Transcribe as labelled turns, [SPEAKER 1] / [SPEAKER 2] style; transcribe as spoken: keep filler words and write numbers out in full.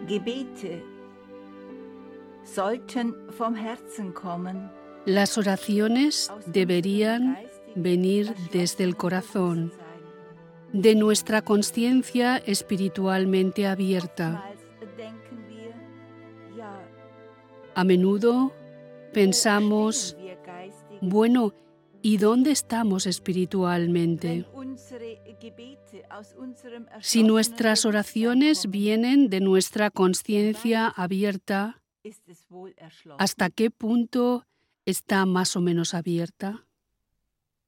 [SPEAKER 1] Gebete sollten vom Herzen kommen.
[SPEAKER 2] Las oraciones deberían venir desde el corazón, de nuestra conciencia espiritualmente abierta. A menudo pensamos, bueno, ¿y dónde estamos espiritualmente? Si nuestras oraciones vienen de nuestra conciencia abierta, ¿hasta qué punto está más o menos abierta?